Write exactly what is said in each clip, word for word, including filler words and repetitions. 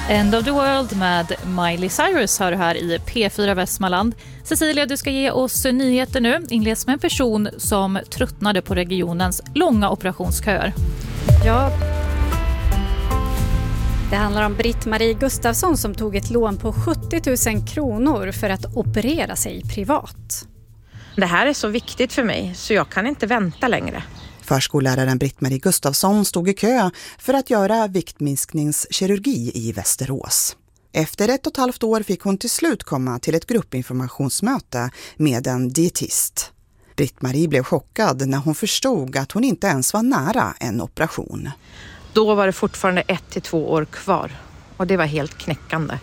End of the World med Miley Cyrus hör här i P fyra Västmanland. Cecilia, du ska ge oss nyheter nu. Inleds med en person som tröttnade på regionens långa operationsköer. Ja, det handlar om Britt-Marie Gustafsson som tog ett lån på sjuttio tusen kronor för att operera sig privat. Det här är så viktigt för mig så jag kan inte vänta längre. Förskolläraren Britt-Marie Gustafsson stod i kö för att göra viktminskningskirurgi i Västerås. Efter ett och ett halvt år fick hon till slut komma till ett gruppinformationsmöte med en dietist. Britt-Marie blev chockad när hon förstod att hon inte ens var nära en operation. Då var det fortfarande ett till två år kvar och det var helt knäckande.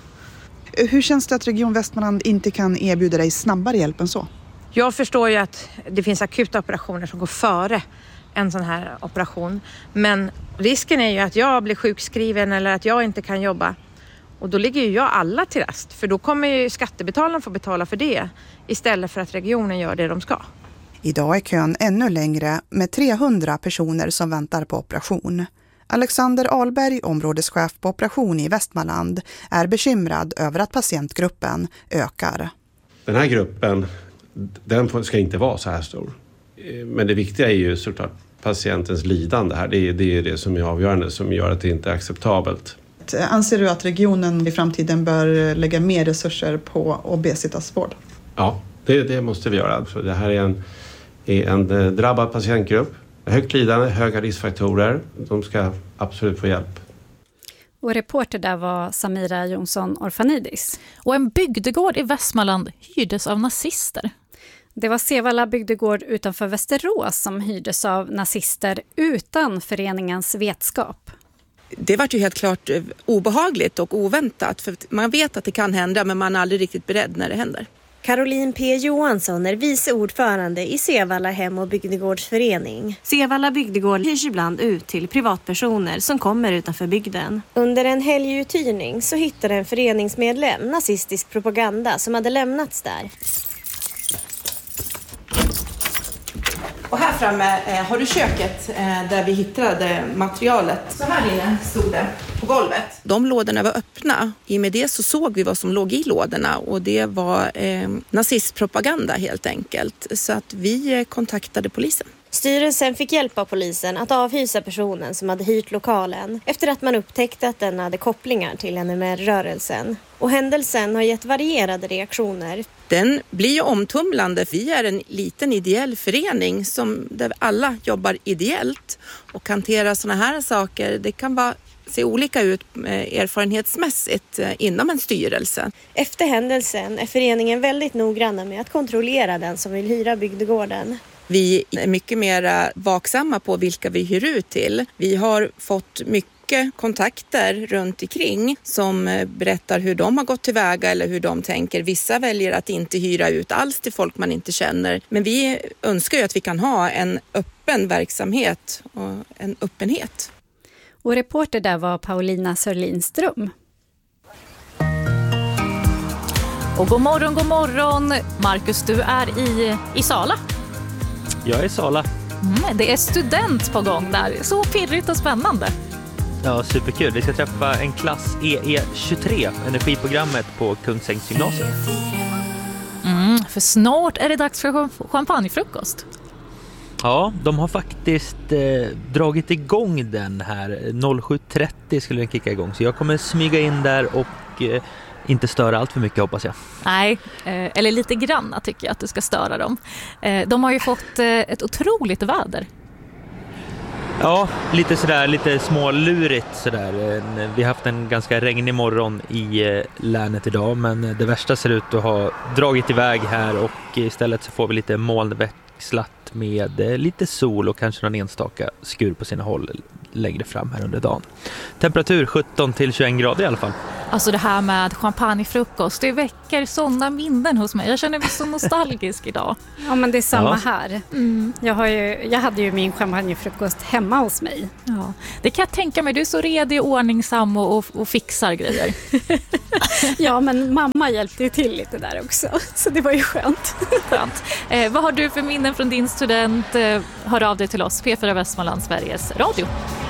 Hur känns det att Region Västmanland inte kan erbjuda dig snabbare hjälp än så? Jag förstår ju att det finns akuta operationer som går före en sån här operation. Men risken är ju att jag blir sjukskriven eller att jag inte kan jobba. Och då ligger ju jag alla till rast. För då kommer ju skattebetalarna få betala för det istället för att regionen gör det de ska. Idag är kön ännu längre med trehundra personer som väntar på operation. Alexander Ahlberg, områdeschef på operation i Västmanland, är bekymrad över att patientgruppen ökar. Den här gruppen, den ska inte vara så här stor. Men det viktiga är ju såklart patientens lidande här. Det är, det är det som är avgörande som gör att det inte är acceptabelt. Anser du att regionen i framtiden bör lägga mer resurser på obesitasvård? Ja, det, det måste vi göra. För det här är en, är en drabbad patientgrupp. Högt lidande, höga riskfaktorer. De ska absolut få hjälp. Och reporter där var Samira Jonsson Orfanidis. Och en bygdegård i Västmanland hyrdes av nazister. Det var Sevalla bygdegård utanför Västerås som hyrdes av nazister utan föreningens vetskap. Det var ju helt klart obehagligt och oväntat. För man vet att det kan hända men man är aldrig riktigt beredd när det händer. Caroline P. Johansson är vice ordförande i Sevalla hem- och bygdegårdsförening. Sevalla bygdegård hyrs ibland ut till privatpersoner som kommer utanför bygden. Under en helguthyrning så hittade en föreningsmedlem nazistisk propaganda som hade lämnats där. Och här framme eh, har du köket eh, där vi hittade materialet. Så här inne stod det på golvet. De lådorna var öppna. I med det så såg vi vad som låg i lådorna och det var eh, nazistpropaganda helt enkelt. Så att vi eh, kontaktade polisen. Styrelsen fick hjälp av polisen att avhysa personen som hade hyrt lokalen efter att man upptäckte att den hade kopplingar till N M R-rörelsen. Och händelsen har gett varierade reaktioner. Den blir ju omtumlande. Vi är en liten ideell förening som, där alla jobbar ideellt och hanterar såna här saker. Det kan vara, se olika ut erfarenhetsmässigt inom en styrelse. Efter händelsen är föreningen väldigt noggranna med att kontrollera den som vill hyra bygdegården. Vi är mycket mer vaksamma på vilka vi hyr ut till. Vi har fått mycket kontakter runt omkring som berättar hur de har gått tillväga eller hur de tänker. Vissa väljer att inte hyra ut alls till folk man inte känner. Men vi önskar ju att vi kan ha en öppen verksamhet och en öppenhet. Och reporter där var Paulina Sörlinström. Och god morgon, god morgon. Marcus, du är i, i Sala. Jag är i Sala. Mm, det är student på gång där. Så pirrigt och spännande. Ja, superkul. Vi ska träffa en klass E E tjugotre, energiprogrammet på Kungsängs gymnasium. Mm, för snart är det dags för champagnefrukost. Ja, de har faktiskt eh, dragit igång den här. sju trettio skulle den kicka igång. Så jag kommer smyga in där och eh, inte störa allt för mycket, hoppas jag. Nej, eh, eller lite grann tycker jag att du ska störa dem. Eh, de har ju fått eh, ett otroligt väder. Ja, lite sådär, lite smålurigt sådär. Vi har haft en ganska regnig morgon i länet idag, men det värsta ser ut att ha dragit iväg här och istället så får vi lite molnväxlat med lite sol och kanske någon enstaka skur på sina håll längre fram här under dagen. Temperatur sjutton till tjugoen grader i alla fall. Alltså det här med champagnefrukost, det väcker sådana minnen hos mig. Jag känner mig så nostalgisk idag. Ja, men det är samma Ja. här. Mm. Jag, har ju, jag hade ju min champagnefrukost hemma hos mig. Ja, det kan jag tänka mig. Du är så redig, ordningsam och, och, och fixar grejer. Ja, men mamma hjälpte ju till lite där också. Så det var ju skönt. Skönt. Eh, vad har du för minnen från din student? Eh, hör av dig till oss, P fyra Västmanland, Sveriges Radio.